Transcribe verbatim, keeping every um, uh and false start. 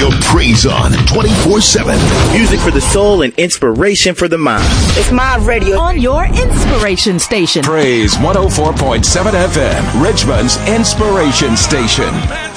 your praise on twenty-four seven. Music for the soul and inspiration for the mind. It's my radio. On your inspiration station. Praise one oh four point seven F M, Richmond's inspiration station.